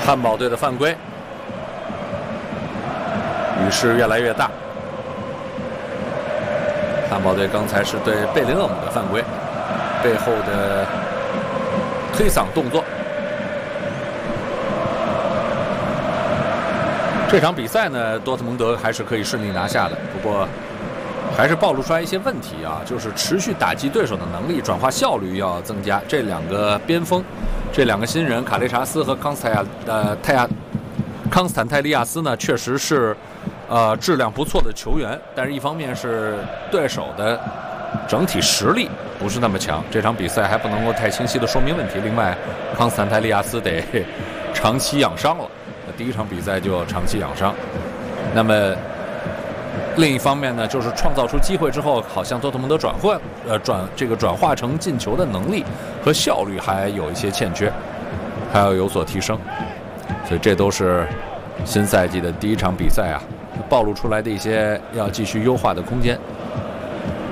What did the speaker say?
汉堡队的犯规，雨势越来越大。汉堡队刚才是对贝林厄姆的犯规，背后的推搡动作。这场比赛呢，多特蒙德还是可以顺利拿下的，不过还是暴露出来一些问题啊，就是持续打击对手的能力、转化效率要增加。这两个边锋，这两个新人卡雷查斯和康斯坦泰利亚斯呢，确实是质量不错的球员，但是一方面是对手的整体实力不是那么强，这场比赛还不能够太清晰的说明问题。另外，康斯坦泰利亚斯得长期养伤了，第一场比赛就长期养伤。那么另一方面呢，就是创造出机会之后，好像多特蒙德转化成进球的能力和效率还有一些欠缺，还要有所提升。所以这都是新赛季的第一场比赛啊，暴露出来的一些要继续优化的空间。